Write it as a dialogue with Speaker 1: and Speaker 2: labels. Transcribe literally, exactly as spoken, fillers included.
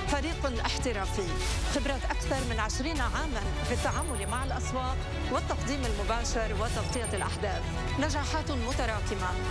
Speaker 1: فريق احترافي، خبرات أكثر من عشرين عاماً في التعامل مع الأسواق والتقديم المباشر وتغطية الأحداث، نجاحات متراكمة